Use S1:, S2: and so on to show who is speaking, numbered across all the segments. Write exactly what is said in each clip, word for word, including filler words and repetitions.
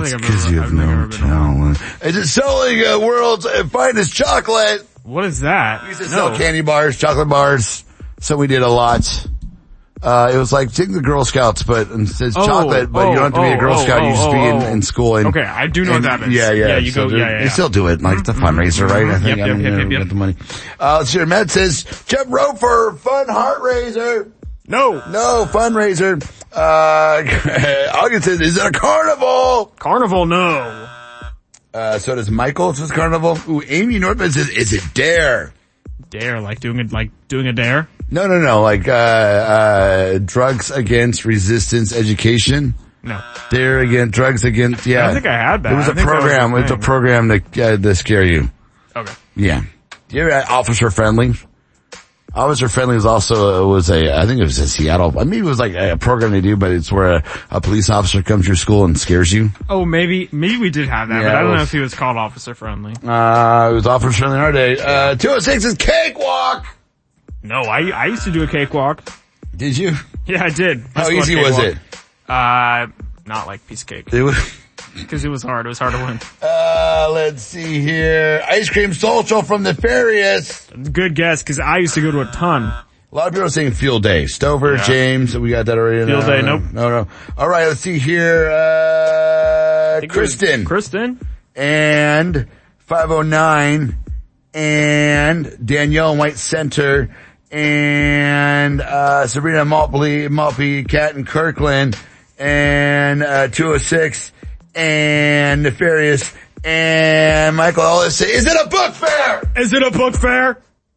S1: don't think I've
S2: Because
S1: ever,
S2: you
S1: I
S2: have
S1: don't think I've
S2: no
S1: ever been to one.
S2: talent. Is it selling uh, world's finest chocolate?
S1: What is that?
S2: We used to
S1: No.
S2: sell candy bars, chocolate bars, so we did a lot. Uh, it was like take the Girl Scouts, but instead it's
S1: Oh,
S2: chocolate, but
S1: oh,
S2: you don't have to be a Girl
S1: oh,
S2: Scout.
S1: oh,
S2: you just
S1: oh,
S2: be in,
S1: oh.
S2: in school. And,
S1: Okay, I do know
S2: and,
S1: what that is.
S2: Yeah, yeah.
S1: Yeah, you
S2: so
S1: go,
S2: do-
S1: yeah, yeah,
S2: They
S1: yeah.
S2: still do it, like it's a fundraiser, right? I think
S1: Yep,
S2: I
S1: yep,
S2: mean,
S1: yep,
S2: they
S1: yep, yep.
S2: get the money. Uh, let's hear. Matt says, Jeff wrote for Fun Heart Raiser.
S1: No.
S2: No, fundraiser. Uh, August says, is it a carnival?
S1: Carnival, no.
S2: Uh, so does Michael, says carnival. Ooh, Amy Northman says, is it dare?
S1: Dare, like doing a, like doing a dare?
S2: No, no, no, like, uh, uh, drugs against resistance education.
S1: No.
S2: Dare against, drugs against, yeah.
S1: I don't think I had that.
S2: It was
S1: I
S2: a
S1: think that was
S2: program,
S1: the
S2: it was a
S1: thing.
S2: program to, uh, to scare you.
S1: Okay.
S2: Yeah. Do you ever had Officer Friendly? Officer Friendly was also, was a, I think it was a Seattle, maybe it was like a program they do, but it's where a, a police officer comes to your school and scares you.
S1: Oh, maybe, maybe we did have that,
S2: Yeah,
S1: but I
S2: it
S1: don't
S2: was-
S1: know if he was called officer friendly.
S2: Uh, it was Officer Friendly in our day. Uh, two oh six is Cakewalk!
S1: No, I, I used to do a cakewalk.
S2: Did you?
S1: Yeah, I did.
S2: How
S1: Just one
S2: easy was
S1: cakewalk.
S2: it?
S1: Uh, not like piece of cake.
S2: It was,
S1: Cause it was hard. It was hard to win.
S2: uh, let's see here. Ice Cream Social from the Farious.
S1: Good guess, cause I used to go to a ton.
S2: A lot of people are saying Field Day. Stover,
S1: Yeah.
S2: James, we got that already.
S1: Field
S2: no,
S1: Day,
S2: no,
S1: nope.
S2: No, no. Alright, let's see here, uh, Kristen.
S1: Kristen?
S2: And five oh nine. And Danielle in White Center. And, uh, Sabrina Maltby, Maltby, Cat in Kirkland. And, uh, two oh six. And Nefarious. And Michael Ellis say, is it a book fair?
S1: Is it a book fair?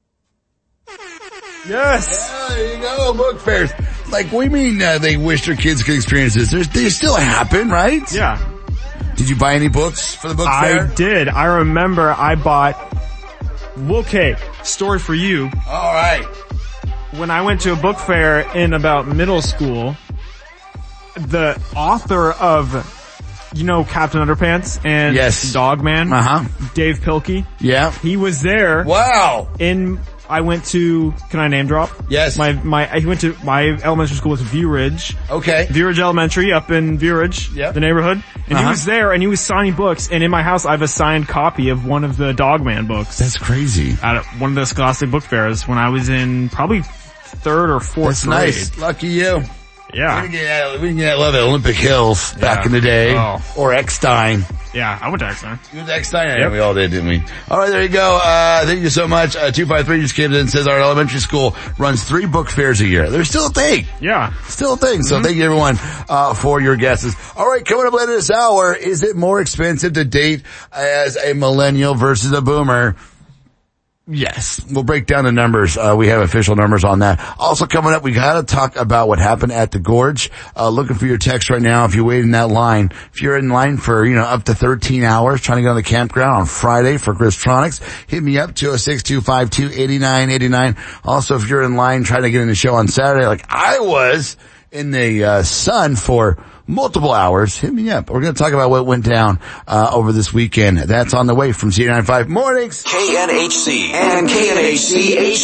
S1: Yes.
S2: Yeah, there you go, book fairs. Like, we mean, uh, they wish their kids could experience this. There's, they still happen, right?
S1: Yeah.
S2: Did you buy any books for the book
S1: I
S2: fair?
S1: did. I remember I bought, okay, story for you.
S2: Alright.
S1: When I went to a book fair in about middle school, the author of, you know, Captain Underpants and
S2: Yes.
S1: Dogman,
S2: Uh-huh.
S1: Dave Pilkey,
S2: Yeah.
S1: he was there
S2: Wow.
S1: in, I went to, can I name drop?
S2: Yes.
S1: My, my, I went to, my elementary school was View Ridge.
S2: Okay.
S1: View Ridge Elementary up in View Ridge,
S2: Yep.
S1: the neighborhood. And
S2: Uh-huh.
S1: he was there and he was signing books, and in my house I have a signed copy of one of the Dogman books
S2: That's crazy.
S1: at one of the Scholastic Book Fairs when I was in probably third or fourth
S2: That's
S1: grade.
S2: nice. Lucky you. We
S1: Yeah.
S2: didn't get, we didn't get love at Olympic Hills back
S1: Yeah.
S2: in the day.
S1: Oh.
S2: Or Eckstein.
S1: Yeah, I went to Exeter.
S2: You went to Eckstein? Yeah,
S1: Yep.
S2: we all did, didn't we? Alright, there you go. Uh, thank you so much. Uh, two five three just came in and says our elementary school runs three book fairs a year. They're still a thing.
S1: Yeah.
S2: Still a thing. So thank you everyone, uh, for your guesses. Alright, coming up later this hour, is it more expensive to date as a millennial versus a boomer? Yes. We'll break down the numbers. Uh, we have official numbers on that. Also coming up, we gotta talk about what happened at the Gorge. Uh, looking for your text right now if you wait in that line. If you're in line for, you know, up to thirteen hours trying to go to the campground on Friday for Gristronics, hit me up, two oh six, two five two, eight nine eight nine. Also, if you're in line trying to get in the show on Saturday like I was in the, uh, sun for multiple hours, hit me up. We're going to talk about what went down uh over this weekend. That's on the way from C ninety-five Mornings.
S3: K N H C and K N H C H